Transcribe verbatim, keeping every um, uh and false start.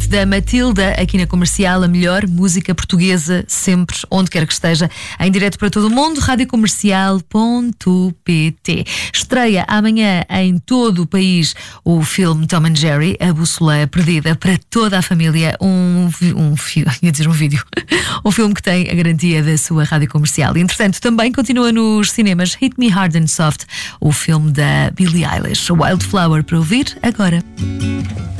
da Matilda, aqui na Comercial, a melhor música portuguesa sempre, onde quer que esteja, em direto para todo o mundo, rádio comercial ponto pt. Estreia amanhã em todo o país o filme Tom and Jerry, A Bússola Perdida, para toda a família. Um, um, ia dizer um vídeo. Um filme que tem a garantia da sua rádio comercial. E, entretanto, também continua nos cinemas Hit Me Hard and Soft, o filme da Billie Eilish, Wildflower, para ouvir agora.